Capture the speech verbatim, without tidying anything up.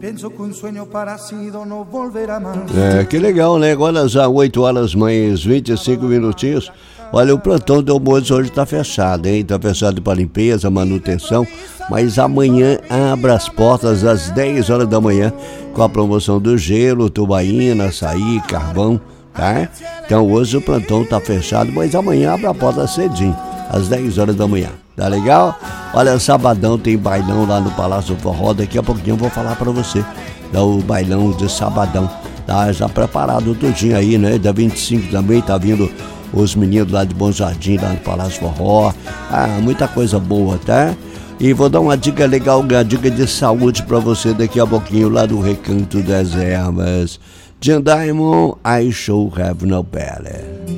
É, que legal, né? Agora já oito horas mais vinte e cinco minutinhos. Olha, o plantão do almoço hoje tá fechado, hein? Tá fechado para limpeza, manutenção, mas amanhã abre as portas às dez horas da manhã com a promoção do gelo, tubaína, açaí, carvão, tá? Então hoje o plantão tá fechado, mas amanhã abre a porta cedinho, às dez horas da manhã. Tá legal? Olha, sabadão tem bailão lá no Palácio Forró. Daqui a pouquinho eu vou falar pra você do bailão de sabadão. Tá já preparado tudinho aí, né? Da vinte e cinco também tá vindo os meninos lá de Bom Jardim, lá no Palácio Forró. Ah, muita coisa boa, tá? E vou dar uma dica legal, uma dica de saúde pra você daqui a pouquinho lá do Recanto das Ervas. Jim Diamond, I Shall Have No Belly.